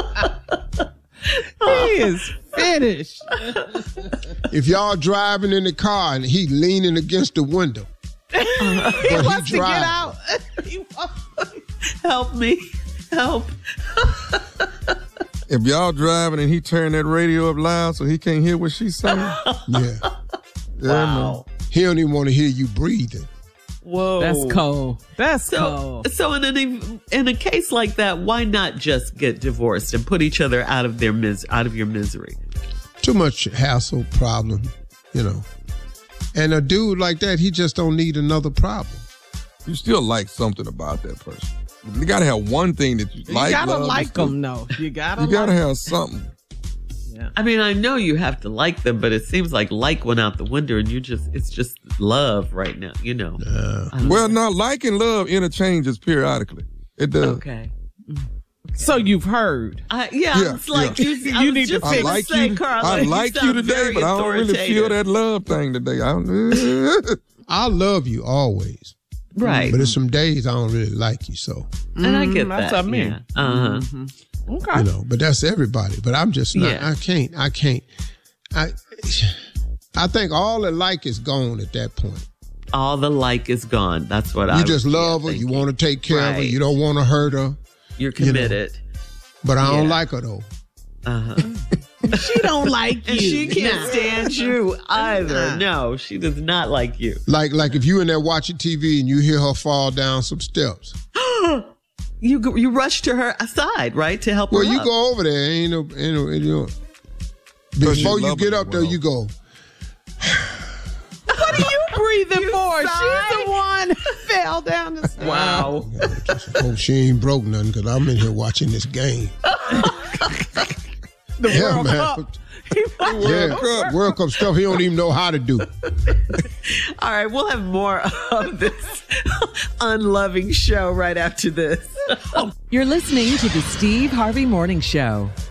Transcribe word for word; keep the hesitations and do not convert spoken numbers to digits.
He is finished. If y'all driving in the car and he leaning against the window, uh, he but wants he to get out. He wants... Help me. Help. If y'all driving and he turn that radio up loud so he can't hear what she's saying. Yeah. Wow. He don't even want to hear you breathing. Whoa. That's cold. That's so, cold. So in an, in a case like that, why not just get divorced and put each other out of their mis- out of your misery? Too much hassle, problem, you know. And a dude like that, he just don't need another problem. You still like something about that person. You gotta have one thing that you, you like. You gotta love, like them, though. You gotta. You gotta like have them. something. Yeah. I mean, I know you have to like them, but it seems like like went out the window, and you just—it's just love right now. You know. Uh, well, no, like and love interchanges periodically. It does. Okay. So you've heard. Uh, yeah, yeah, it's like yeah. you, you need to I like say, you. Carla, I like you, you today, but I don't really feel that love thing today. I, I love you always. Right. But there's some days I don't really like you, so. And I get that's that. That's me. Yeah. Uh-huh. Mm-hmm. Okay. You know, but that's everybody. But I'm just not, Yeah. I can't, I can't. I I think all the like is gone at that point. All the like is gone. That's what I You was just love her. thinking. You want to take care right. of her. You don't want to hurt her. You're committed. You know. But I yeah. don't like her, though. Uh-huh. She don't like you. And she can't nah. stand you either. Nah. No, she does not like you. Like, like if you in there watching T V and you hear her fall down some steps. You go, you rush to her side, right, to help well, her you up. go over there. Ain't no, ain't no, you know. Before you get up there, you go. What are you breathing You for? sigh. She's the one who fell down the stairs. Wow. Hope she ain't broke nothing because I'm in here watching this game. The yeah, World man. Cup. Yeah, World, World Cup stuff he don't even know how to do. All right, we'll have more of this unloving show right after this. You're listening to the Steve Harvey Morning Show.